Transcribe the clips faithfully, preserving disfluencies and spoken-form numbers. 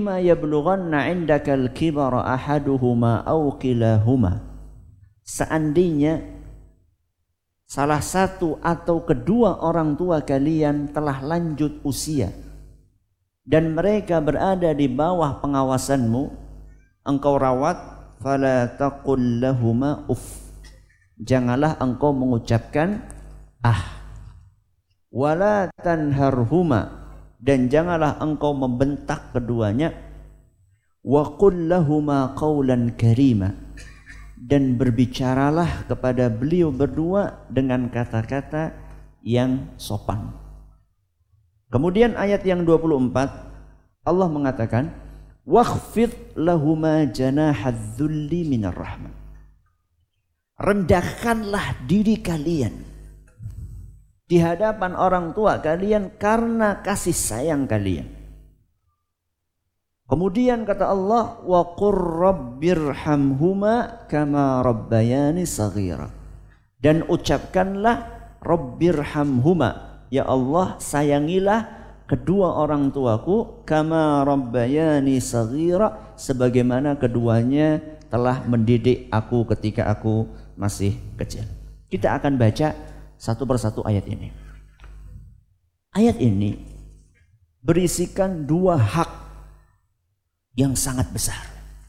imma yablughanna 'indakal kibara ahaduhuma aw kilahuma. Seandainya salah satu atau kedua orang tua kalian telah lanjut usia dan mereka berada di bawah pengawasanmu, engkau rawat, fala taqul lahuma uff. Janganlah engkau mengucapkan ah. Wala tanharhuma, dan janganlah engkau membentak keduanya. Wa qul lahuma qawlan karima, dan berbicaralah kepada beliau berdua dengan kata-kata yang sopan. Kemudian ayat yang dua puluh empat Allah mengatakan wakhfid lahuma janahadz-dzulli minar rahmah. Rendahkanlah diri kalian di hadapan orang tua kalian karena kasih sayang kalian. Kemudian kata Allah, wa qur rabbirhamhuma kama rabbayani shaghira. Dan ucapkanlah rabbirhamhuma, ya Allah sayangilah kedua orang tuaku, kama rabbayani shaghira, sebagaimana keduanya telah mendidik aku ketika aku masih kecil. Kita akan baca satu persatu ayat ini. Ayat ini berisikan dua hak yang sangat besar.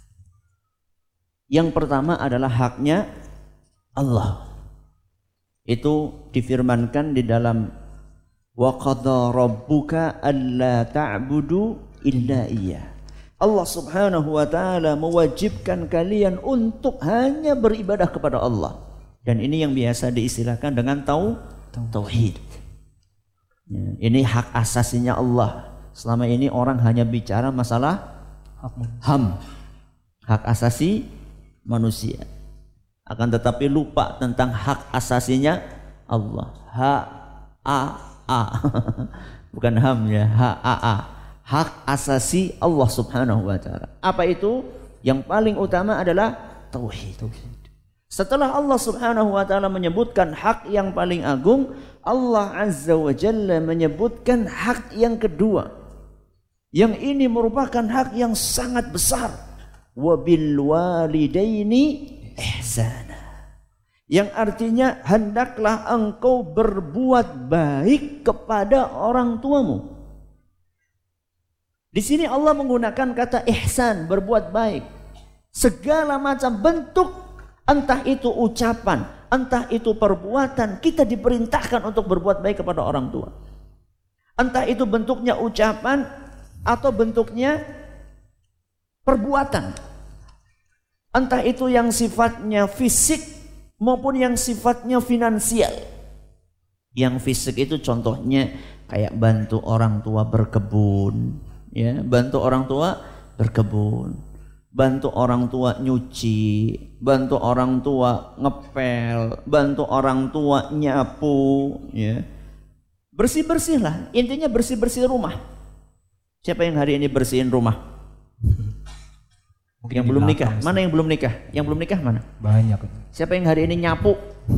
Yang pertama adalah haknya Allah. Itu difirmankan di dalam wa qadha rabbuka alla ta'budu illa iyyah. Allah Subhanahu wa taala mewajibkan kalian untuk hanya beribadah kepada Allah. Dan ini yang biasa diistilahkan dengan tau tauhid. Ya, ini hak asasinya Allah. Selama ini orang hanya bicara masalah ham, hak asasi manusia. Akan tetapi lupa tentang hak asasinya Allah. H A A bukan ham ya, H A A. Hak asasi Allah Subhanahu wa taala. Apa itu? Yang paling utama adalah tauhid. Setelah Allah Subhanahu wa taala menyebutkan hak yang paling agung, Allah Azza wa Jalla menyebutkan hak yang kedua. Yang ini merupakan hak yang sangat besar. Wa bil walidaini ihsana. Yang artinya hendaklah engkau berbuat baik kepada orang tuamu. Di sini Allah menggunakan kata ihsan, berbuat baik. Segala macam bentuk, entah itu ucapan, entah itu perbuatan, kita diperintahkan untuk berbuat baik kepada orang tua. Entah itu bentuknya ucapan atau bentuknya perbuatan. Entah itu yang sifatnya fisik maupun yang sifatnya finansial. Yang fisik itu contohnya kayak bantu orang tua berkebun, ya, bantu orang tua berkebun, bantu orang tua nyuci, bantu orang tua ngepel, bantu orang tua nyapu, ya. Bersih-bersihlah, intinya bersih-bersih rumah. Siapa yang hari ini bersihin rumah? Mungkin yang belum nikah, mana yang belum nikah? Yang belum nikah mana? Banyak. Siapa yang hari ini nyapu?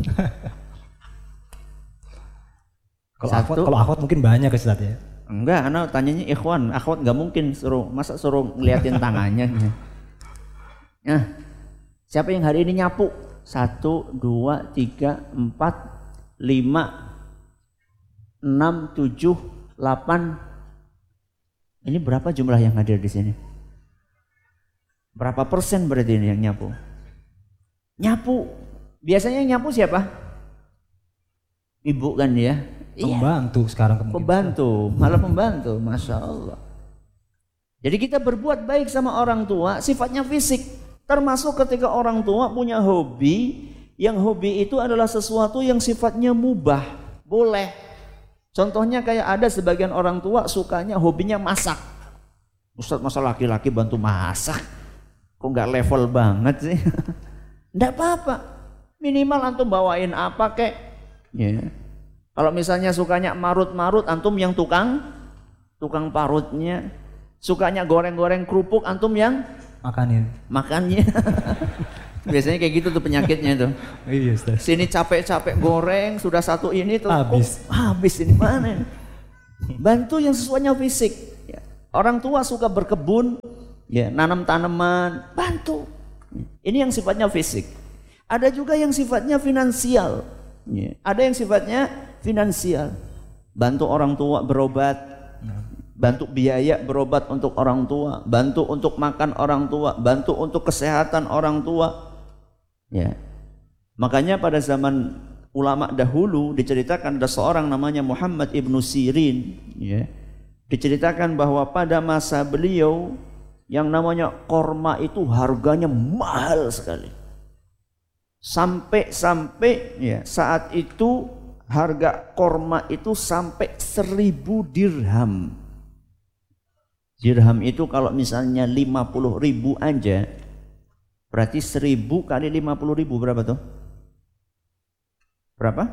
Kalau akhwat, kalau akhwat mungkin banyak ya Ustaz ya. Enggak, anak tanyanya ikhwan, akhwat nggak mungkin suruh, masa suruh ngeliatin tangannya. Nah, siapa yang hari ini nyapu? Satu, dua, tiga, empat, lima, enam, tujuh, delapan. Ini berapa jumlah yang hadir di sini? Berapa persen berarti ini yang nyapu? Nyapu, biasanya yang nyapu siapa? Ibu kan ya? Pembantu iya. Sekarang kemungkinan. Pembantu, malah pembantu, Masya Allah. Jadi kita berbuat baik sama orang tua, sifatnya fisik. Termasuk ketika orang tua punya hobi, yang hobi itu adalah sesuatu yang sifatnya mubah, boleh. Contohnya kayak ada sebagian orang tua sukanya hobinya masak. Ustaz, masa laki-laki bantu masak? Kok nggak level banget sih? Nggak apa-apa, minimal antum bawain apa kek. Ya. Kalau misalnya sukanya marut-marut, antum yang tukang tukang parutnya. Sukanya goreng-goreng kerupuk, antum yang makanin. Makannya. Biasanya kayak gitu tuh penyakitnya tuh. Iya, Ustaz. Sini capek-capek goreng, sudah satu ini tuh habis. Oh, habis ini mana? Bantu yang sesuainya fisik. Ya. Orang tua suka berkebun, ya, nanam tanaman, bantu. Ini yang sifatnya fisik. Ada juga yang sifatnya finansial. Ya. Ada yang sifatnya finansial. Bantu orang tua berobat, bantu biaya berobat untuk orang tua, bantu untuk makan orang tua, bantu untuk kesehatan orang tua. Ya. Makanya pada zaman ulama dahulu diceritakan ada seorang namanya Muhammad ibnu Sirin, ya. Diceritakan bahwa pada masa beliau yang namanya korma itu harganya mahal sekali. Sampai-sampai ya saat itu harga korma itu sampai seribu dirham. Dirham itu kalau misalnya lima puluh ribu aja, berarti seribu kali lima puluh ribu berapa tuh? Berapa?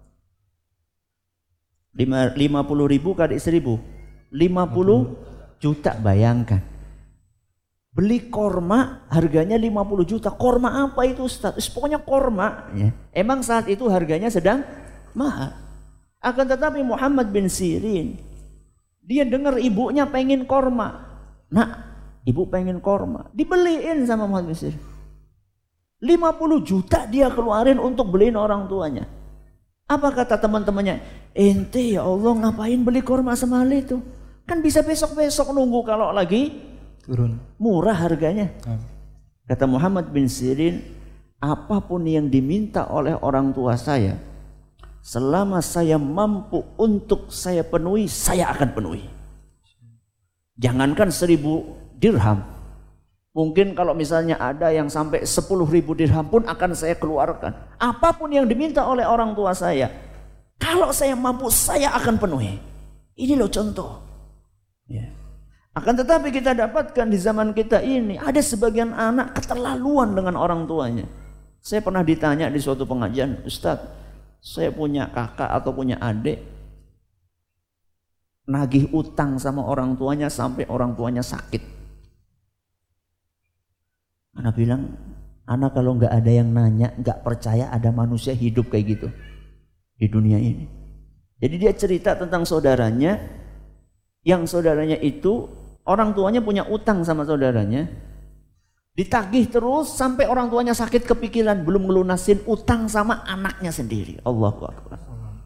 lima puluh ribu kali seribu, lima puluh juta, bayangkan. Beli korma harganya lima puluh juta. Korma apa itu Ustaz? Pokoknya korma. Ya. Emang saat itu harganya sedang mahal. Akan tetapi Muhammad bin Sirin, dia dengar ibunya pengen korma. Nak, ibu pengen korma. Dibeliin sama Muhammad bin Sirin. lima puluh juta dia keluarin untuk beliin orang tuanya. Apa kata teman-temannya? Ente ya Allah ngapain beli korma semahal itu? Kan bisa besok-besok nunggu kalau lagi turun. Murah harganya. Hmm. Kata Muhammad bin Sirin, apapun yang diminta oleh orang tua saya, selama saya mampu untuk saya penuhi, saya akan penuhi. Jangankan seribu dirham, mungkin kalau misalnya ada yang sampai sepuluh ribu dirham pun akan saya keluarkan. Apapun yang diminta oleh orang tua saya, kalau saya mampu saya akan penuhi. Ini loh contoh. Ya. Akan tetapi kita dapatkan di zaman kita ini ada sebagian anak keterlaluan dengan orang tuanya. Saya pernah ditanya di suatu pengajian, Ustadz, saya punya kakak atau punya adik, nagih utang sama orang tuanya sampai orang tuanya sakit. Anak bilang, anak kalau nggak ada yang nanya, nggak percaya ada manusia hidup kayak gitu di dunia ini. Jadi dia cerita tentang saudaranya, yang saudaranya itu orang tuanya punya utang sama saudaranya, ditagih terus sampai orang tuanya sakit kepikiran belum melunasin utang sama anaknya sendiri. Allahu Akbar.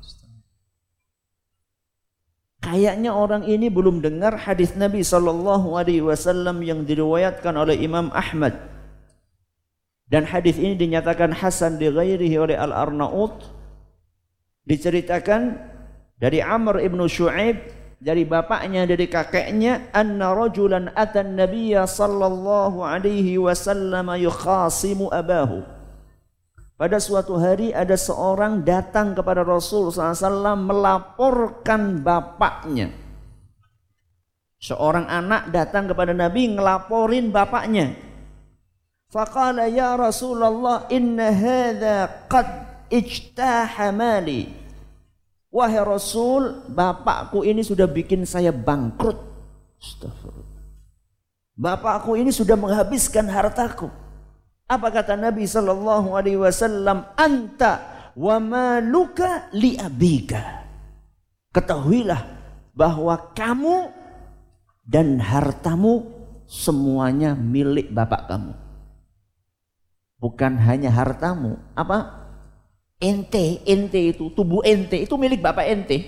Kayaknya orang ini belum dengar hadis Nabi Sallallahu Alaihi Wasallam yang diriwayatkan oleh Imam Ahmad, dan hadis ini dinyatakan hasan di ghairihi oleh Al-Arnaut. Diceritakan dari Amr ibnu Shu'aib, dari bapaknya, dari kakeknya, anna rajulan atan nabiyya sallallahu alaihi wasallam yukhasimu abahu. Pada suatu hari ada seorang datang kepada Rasul sallallahu alaihi wasallam melaporkan bapaknya. Seorang anak datang kepada Nabi ngelaporin bapaknya. Faqala ya Rasulullah inna hadha qad ijtaha mali. Wahai Rasul, bapakku ini sudah bikin saya bangkrut. Astagfirullah. Bapakku ini sudah menghabiskan hartaku. Apa kata Nabi sallallahu alaihi wasallam? Anta wa maluka li abika. Ketahuilah bahwa kamu dan hartamu semuanya milik bapak kamu. Bukan hanya hartamu, apa? Ente, ente itu, tubuh ente itu milik bapak ente.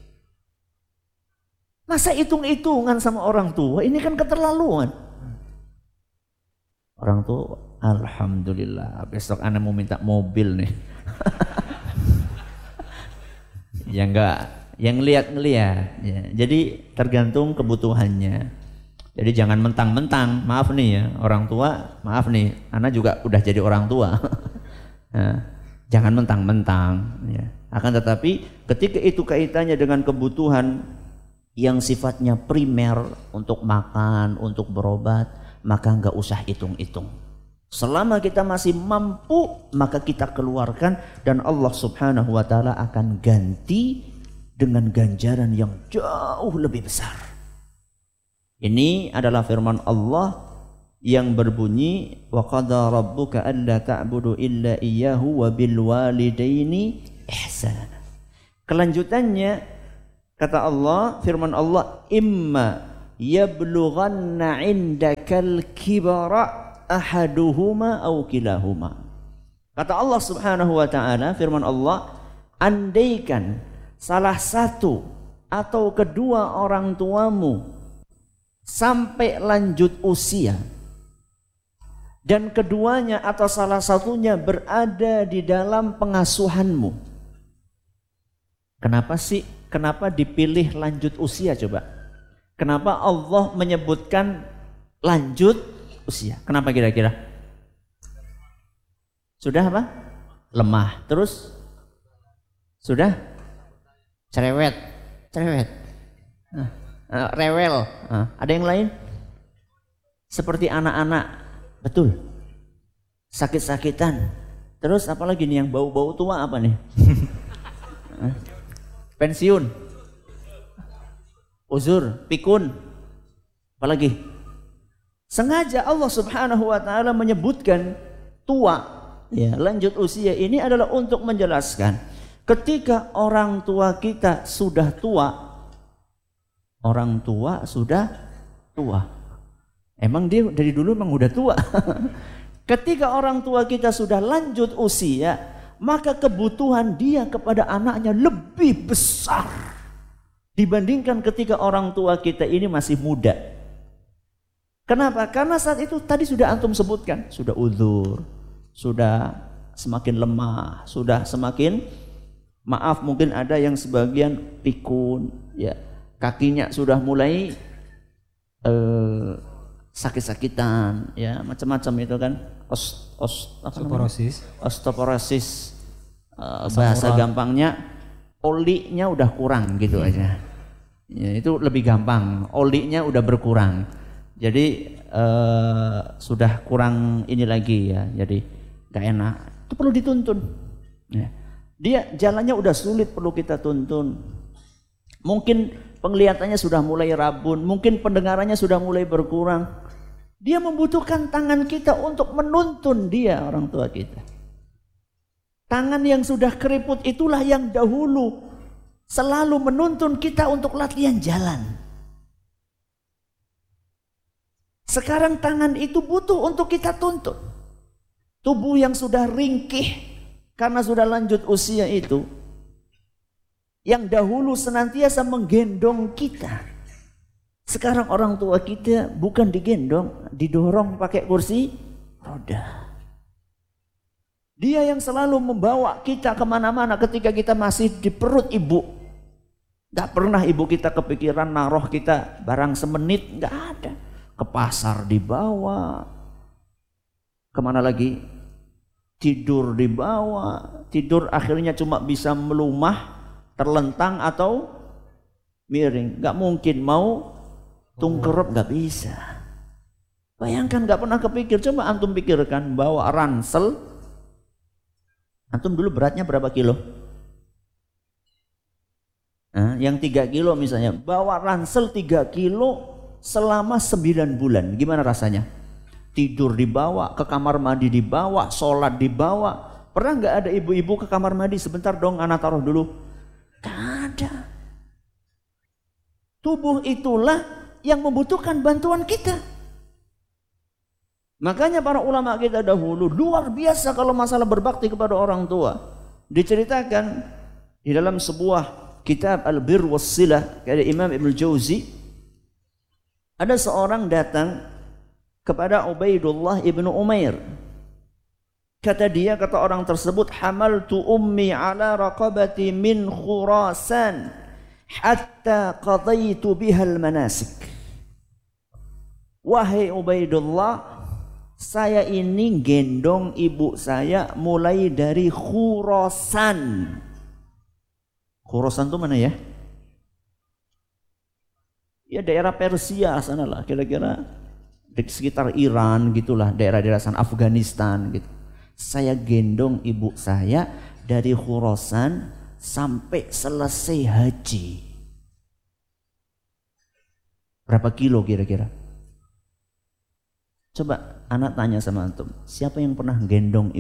Masa hitung-hitungan sama orang tua? Ini kan keterlaluan. Orang tua, alhamdulillah, besok anak mau minta mobil nih. Ya enggak, yang lihat-ngelihat. Ya. Jadi tergantung kebutuhannya. Jadi jangan mentang-mentang, maaf nih ya, orang tua, maaf nih, anak juga udah jadi orang tua. Nah, jangan mentang-mentang, ya. Akan tetapi ketika itu kaitannya dengan kebutuhan yang sifatnya primer untuk makan, untuk berobat, maka enggak usah hitung-hitung. Selama kita masih mampu, maka kita keluarkan dan Allah Subhanahu wa taala akan ganti dengan ganjaran yang jauh lebih besar. Ini adalah firman Allah yang berbunyi wa qada rabbuka alla ta'budu illa iyyahu wa bil walidaini ihsana. Kelanjutannya kata Allah, firman Allah, imma yablughanna 'indakal kibara ahaduhuma aw kilahuma. Kata Allah Subhanahu wa taala, firman Allah, andaikan salah satu atau kedua orang tuamu sampai lanjut usia dan keduanya atau salah satunya berada di dalam pengasuhanmu. Kenapa sih? Kenapa dipilih lanjut usia coba? Kenapa Allah menyebutkan lanjut usia? Kenapa kira-kira? Sudah apa? Lemah. Terus? Sudah? Cerewet. Cerewet. Nah, uh, rewel. Uh, ada yang lain? Seperti anak-anak. Betul. Sakit-sakitan. Terus apa lagi nih yang bau-bau tua apa nih? uh, pensiun. Uzur, pikun, apalagi sengaja Allah Subhanahu wa taala menyebutkan tua, ya, lanjut usia ini adalah untuk menjelaskan ketika orang tua kita sudah tua, orang tua sudah tua. Emang dia dari dulu emang udah tua. Ketika orang tua kita sudah lanjut usia, maka kebutuhan dia kepada anaknya lebih besar dibandingkan ketika orang tua kita ini masih muda. Kenapa? Karena saat itu tadi sudah antum sebutkan, sudah uzur, sudah semakin lemah, sudah semakin, maaf mungkin ada yang sebagian pikun, ya, kakinya sudah mulai eh, sakit-sakitan, ya, macam-macam itu kan, os, os, osteoporosis, osteoporosis, eh, bahasa gampangnya olinya udah kurang gitu aja. Ya, itu lebih gampang. Olinya udah berkurang. Jadi eh, sudah kurang ini lagi ya. Jadi gak enak. Itu perlu dituntun. Ya. Dia jalannya udah sulit, perlu kita tuntun. Mungkin penglihatannya sudah mulai rabun, mungkin pendengarannya sudah mulai berkurang. Dia membutuhkan tangan kita untuk menuntun dia, orang tua kita. Tangan yang sudah keriput itulah yang dahulu selalu menuntun kita untuk latihan jalan. Sekarang tangan itu butuh untuk kita tuntun. Tubuh yang sudah ringkih karena sudah lanjut usia itu, yang dahulu senantiasa menggendong kita, sekarang orang tua kita bukan digendong, didorong pakai kursi roda. Dia yang selalu membawa kita kemana-mana ketika kita masih di perut ibu. Gak pernah ibu kita kepikiran naruh kita barang semenit, gak ada. Ke pasar dibawa, kemana lagi? Tidur dibawa. Tidur akhirnya cuma bisa melumah, terlentang atau miring. Gak mungkin mau tungkerep, gak bisa. Bayangkan, gak pernah kepikir. Coba antum pikirkan bawa ransel. Antum dulu beratnya berapa kilo? Nah, yang tiga kilo misalnya, bawa ransel tiga kilo selama sembilan bulan. Gimana rasanya? Tidur dibawa, ke kamar mandi dibawa, sholat dibawa. Pernah nggak ada ibu-ibu ke kamar mandi, sebentar dong anak taruh dulu? Gak ada. Tubuh itulah yang membutuhkan bantuan kita. Makanya para ulama kita dahulu luar biasa kalau masalah berbakti kepada orang tua. Diceritakan di dalam sebuah kitab Al-Bir Was-Silah dari Imam Ibnu Jauzi, ada seorang datang kepada Ubaidullah ibnu Umair. Kata dia, kata orang tersebut, hamaltu ummi ala raqabati min Khurasan hatta qadaitu bihal manasik. Wahai Ubaidullah, saya ini gendong ibu saya mulai dari Khurasan. Khurasan itu mana ya? Ya daerah Persia sana lah, kira-kira di sekitar Iran gitulah, daerah-daerah sana, Afghanistan gitu. Saya gendong ibu saya dari Khurasan sampai selesai haji. Berapa kilo kira-kira? Coba anak tanya sama antum, siapa yang pernah gendong